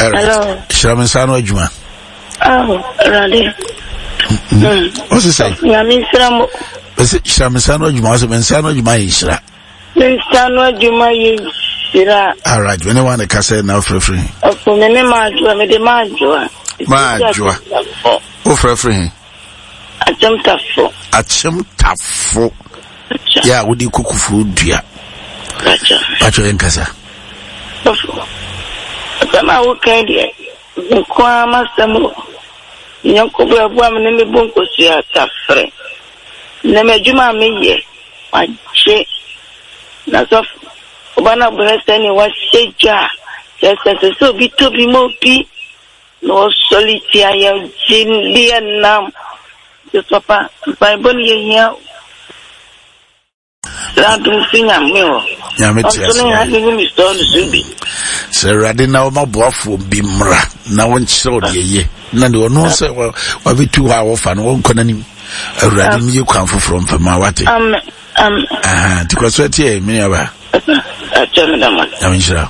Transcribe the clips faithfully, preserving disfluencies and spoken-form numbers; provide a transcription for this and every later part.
Hello. Shamisano Juma. Oh, ready. What's he say? Yamisramo. Shamisano Juma, Mensano Juma Isra. Mensano Juma Isra. All right, when I want to cast now for free. Oh, for me, Majua, me the Majua. Majua. Oh, for free. Achim tafo. Achim tafo. Yeah, would you cook food, dear? Gotcha. Pacho Enkasa. Sama weekend, kwa masamo. Nyankubwa bwa mneme bonko sia tafre. Neme juma meye. Wache. Nasof. Obana bwese ni waseja. Sese so bito bimopi. No solitia ya jindia nam. Just papa, Bible here. La dusinya meo. So radina o maboafo bimra na wonchiro de ye na de ono se wa bitu ha wo fa no won konanim awurade mi kwanfo from fama wate am am ah tikwaso tie me aba atemdama awinchira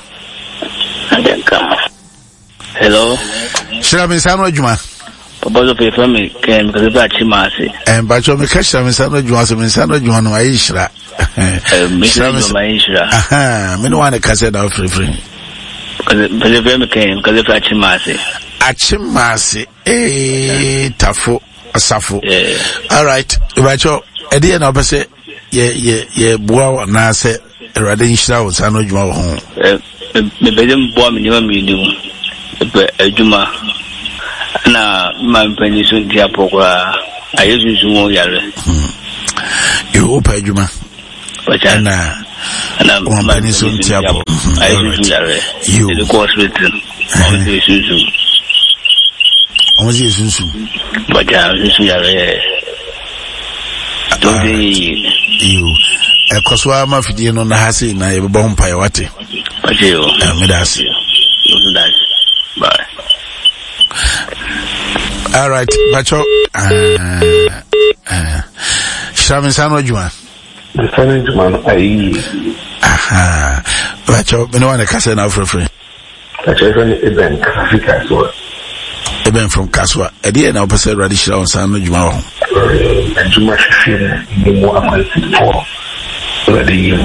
hello shira me sanu adwuma obozo pe fami ken because ba chimase em ba cho me ka shira me sanu adwuma so me sanu adwuma no ayi shira eh me sanu ma ayi shira aha me no wane ka se da free free because because fami ken because ba chimase achimase eh tafo asafo all right ba cho e dey na obese ye ye ye boa na se erade nhira wo sanu adwuma wo ho eh me be dem boa me nyama mi ni be adwuma na mampani so dia pokwa ayesusu mo yare you opa adwuma wacha na na mampani so dia po ayesusu yare you the hospital ayesusu ozi yesusu wacha ayesusu yare don't you ekoswa ma fidie no na hase na ye bebo mpa ye wate wacha yo me dasi bye. All right, Bacho. Uh, uh, Shamisano Juma. The Sunday Juma, I. Aha. Bacho, no one can say now for free. Bacho, Eben, Kaswa. Eben from Kaswa. A dear now, Pastor Radisha on Sano Juma. And Juma Shafir, the more I for. Ready, you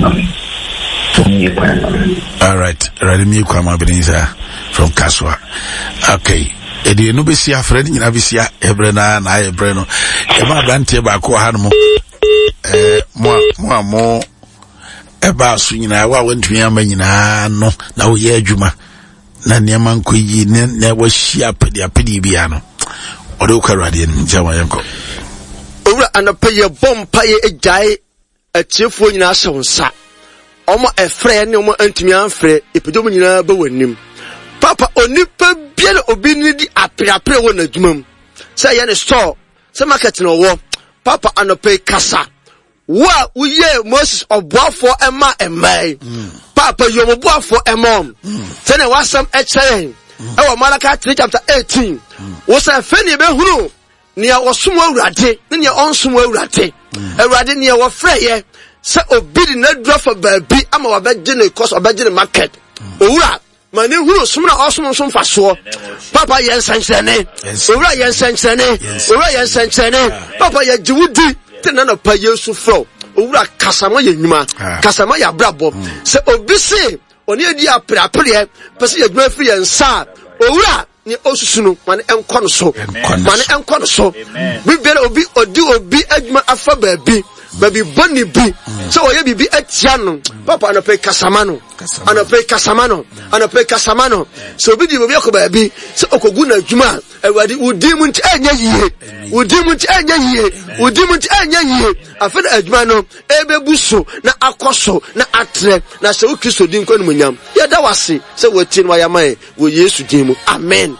all right, Radimi Kwama Beniza from Kaswa. Okay. Edi no be sia friend nyina be sia ebrena na ebreno e ma brante ba ko ha no eh mo mo mo e ba su nyina wa wantumi ama nyina no na wo ye adwuma na niam ankoyi ne na wo hia pedi apedi bia no o de ko rade ni jama yanko owura anapaye bompaye ejai achiefo nyina asonsa omo efre ne omo antumi anfre epedom nyina ba wanim papa onipa biara obi ni di apreapre wo na dwumam say ye ne store say market no wo papa anope kasa wo uye Moses oboafo ema emai papa yo oboafo emom say na wasam echeren e wo Malaka three chapter eighteen wo say fani be hunu nia wosom awurade ne nia onsom awurade awurade nia wo freye say obi di na duro baabi ama wa beje ne cost obeje ne market owura mani huru sumna osum sum faso papa yen sansene owura yen sansene owura yen sansene papa ye jiwudi tenana pa yesu fro owura kasama ye nyuma kasama ya brabo se obisi oni edi aprapre pese ye dwuma firi ensa owura ni osusunu mani enko no so mani enko no so bibere obi odi obi adwuma afa baabi baby boni bi so oye bibi atia no papa ana pe kasamano ana pe kasamano ana pe kasamano so bi di obi akoba bi so okogu na djuma awadi udi mu nti anya yie udi mu nti anya yie udi mu nti anya yie afa na adjuma no ebebuso na akoso na atre na se Kristo din kwanu munyam ya da wase se woti no ayamae wo Yesu din mu amen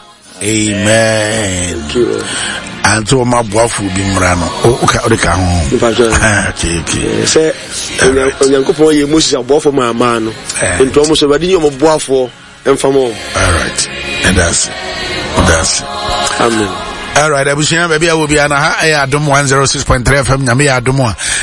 amen anto ma boafu bi mrano o ka o de ka ho okay okay se onyankopon ye Moses aboafo ma ama no nto mo so badi nyom boafo emfamo all right and that's that's amen all right abushia baby I will be ana ha ya adom one oh six point three F M nyame ya adom a